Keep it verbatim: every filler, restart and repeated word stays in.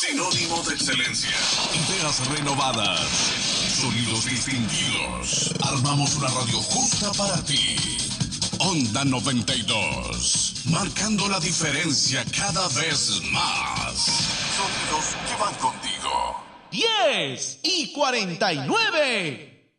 Sinónimo de excelencia. Ideas renovadas. Sonidos distinguidos. Armamos una radio justa para ti. Onda noventa y dos. Marcando la diferencia cada vez más. Sonidos que van contigo. diez y cuarenta y nueve.